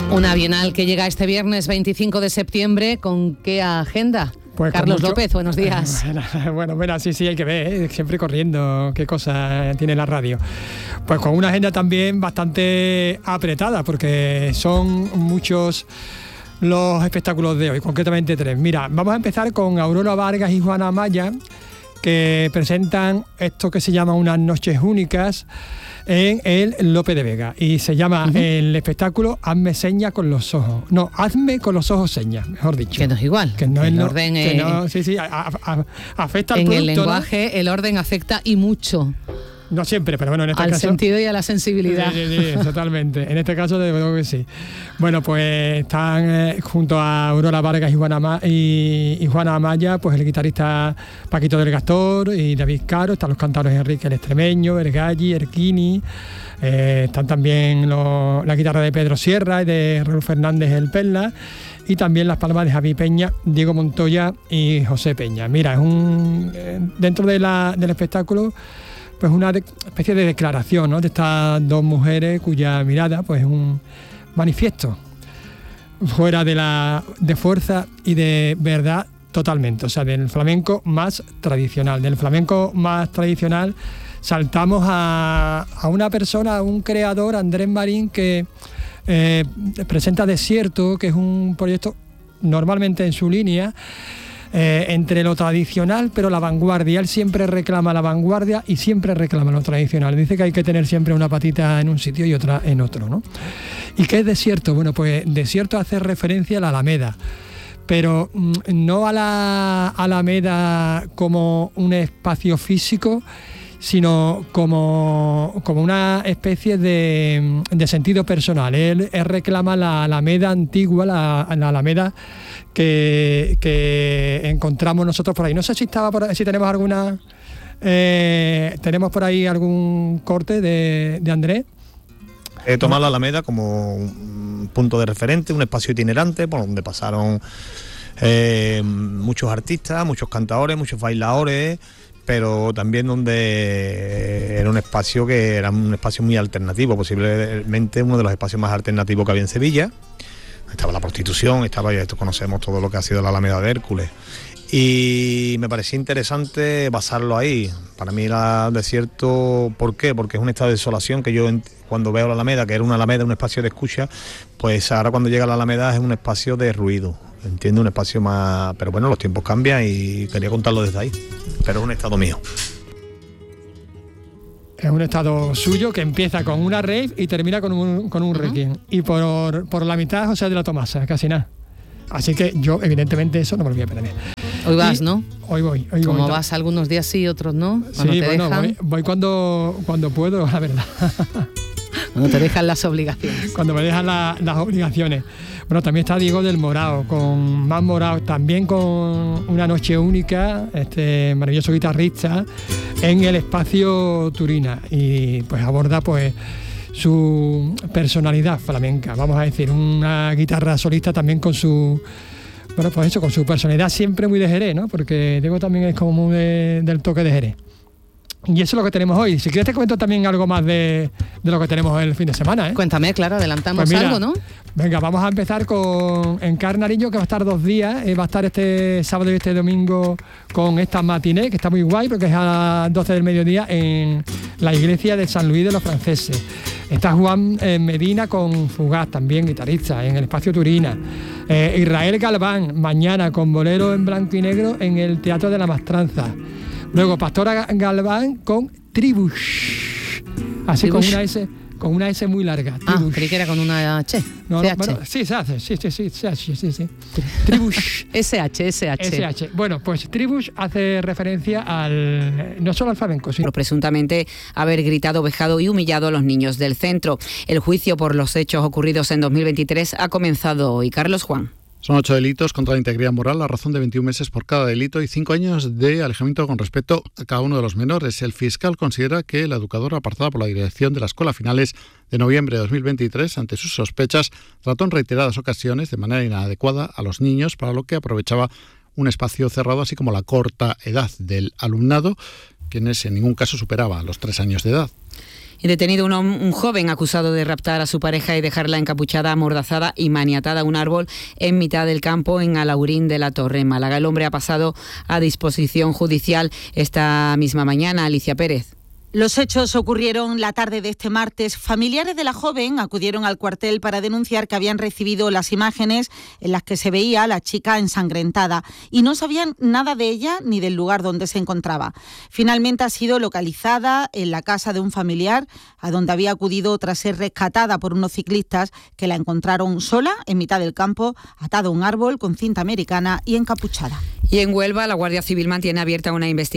Una Bienal que llega este viernes 25 de septiembre. ¿Con qué agenda? Pues Carlos López, buenos días. Bueno, sí, hay que ver, siempre corriendo, qué cosa tiene la radio. Pues con una agenda también bastante apretada, porque son muchos los espectáculos de hoy, concretamente 3. Mira, vamos a empezar con Aurora Vargas y Juana Amaya, que presentan esto que se llama Unas Noches Únicas en el Lope de Vega, y se llama el espectáculo Hazme señas con los ojos. No, hazme con los ojos señas, mejor dicho. Que no es igual. Que no es el orden. Que no, sí, afecta al en producto, el lenguaje, ¿no? El orden afecta y mucho. No siempre, pero bueno, en este caso... Al sentido y a la sensibilidad. Sí, totalmente. En este caso, de verdad que sí. Bueno, pues están junto a Aurora Vargas y Juana Amaya, pues el guitarrista Paquito del Gastor y David Caro. Están los cantadores Enrique el Extremeño, Ergalli, Erquini. Están también la guitarra de Pedro Sierra y de Raúl Fernández el Perla. Y también las palmas de Javi Peña, Diego Montoya y José Peña. Mira, es dentro del espectáculo, pues una especie de declaración, ¿no?, de estas dos mujeres cuya mirada pues es un manifiesto fuera de fuerza y de verdad totalmente. O sea, del flamenco más tradicional. Del flamenco más tradicional saltamos a una persona, a un creador, Andrés Marín, que presenta Desierto, que es un proyecto normalmente en su línea, entre lo tradicional pero la vanguardia. Él siempre reclama la vanguardia y siempre reclama lo tradicional. Dice que hay que tener siempre una patita en un sitio y otra en otro, ¿no? ¿Y qué es Desierto? Bueno, pues Desierto hace referencia a la Alameda, pero no a la Alameda como un espacio físico, sino como una especie de sentido personal. Él reclama la Alameda antigua, la Alameda que encontramos nosotros por ahí. No sé si si tenemos tenemos por ahí algún corte de Andrés. He tomado la Alameda como un punto de referente, un espacio itinerante por donde pasaron muchos artistas, muchos cantadores, muchos bailadores, pero también donde era un espacio muy alternativo, posiblemente uno de los espacios más alternativos que había en Sevilla. Estaba la prostitución, esto conocemos todo lo que ha sido la Alameda de Hércules, y me parecía interesante basarlo ahí. Para mí era Desierto, ¿por qué? Porque es un estado de desolación que yo cuando veo la Alameda, que era una Alameda, un espacio de escucha, pues ahora cuando llega la Alameda es un espacio de ruido, entiendo, un espacio más... Pero bueno, los tiempos cambian y quería contarlo desde ahí, pero es un estado mío. Es un estado suyo que empieza con una rave y termina con un requiem. Y por la mitad José de la Tomasa, casi nada. Así que yo, evidentemente, eso no me lo voy a perder. Hoy vas, ¿no? Hoy voy. Como vas algunos días sí, otros no. Sí, voy cuando puedo, la verdad. Cuando te dejan las obligaciones. Cuando me dejan las obligaciones. Bueno, también está Diego del Morao, con Más Morao, también con Una Noche Única, este maravilloso guitarrista, en el espacio Turina. Y pues aborda pues su personalidad flamenca, vamos a decir, una guitarra solista también con su... Bueno, pues eso, con su personalidad siempre muy de Jerez, ¿no? Porque Diego también es como muy del toque de Jerez. Y eso es lo que tenemos hoy. Si quieres te cuento también algo más de lo que tenemos el fin de semana, ¿eh? Cuéntame, claro, adelantamos pues mira, algo, ¿no? Venga, vamos a empezar con Encar Nariño, que va a estar 2 días. Va a estar este sábado y este domingo con esta matiné, que está muy guay, porque es a las 12 del mediodía en la iglesia de San Luis de los Franceses. Está Juan Medina con Fugaz, también guitarrista, en el espacio Turina. Israel Galván, mañana con bolero en blanco y negro en el Teatro de la Mastranza. Luego Pastora Galván con Tribush, así ¿Tribush? con una S muy larga. Tribush. Creí que era con una H. No, bueno, sí, se hace, sí. Tribush. SH. Bueno, pues Tribush hace referencia no solo al flamenco, sino... Por presuntamente haber gritado, vejado y humillado a los niños del centro. El juicio por los hechos ocurridos en 2023 ha comenzado hoy. Carlos Juan. Son 8 delitos contra la integridad moral, a razón de 21 meses por cada delito y 5 años de alejamiento con respecto a cada uno de los menores. El fiscal considera que la educadora, apartada por la dirección de la escuela a finales de noviembre de 2023, ante sus sospechas, trató en reiteradas ocasiones de manera inadecuada a los niños, para lo que aprovechaba un espacio cerrado, así como la corta edad del alumnado, quienes en ningún caso superaba los 3 años de edad. Y detenido un joven acusado de raptar a su pareja y dejarla encapuchada, amordazada y maniatada a un árbol en mitad del campo en Alaurín de la Torre, en Málaga. El hombre ha pasado a disposición judicial esta misma mañana. Alicia Pérez. Los hechos ocurrieron la tarde de este martes. Familiares de la joven acudieron al cuartel para denunciar que habían recibido las imágenes en las que se veía a la chica ensangrentada y no sabían nada de ella ni del lugar donde se encontraba. Finalmente ha sido localizada en la casa de un familiar, a donde había acudido tras ser rescatada por unos ciclistas que la encontraron sola en mitad del campo, atada a un árbol con cinta americana y encapuchada. Y en Huelva, la Guardia Civil mantiene abierta una investigación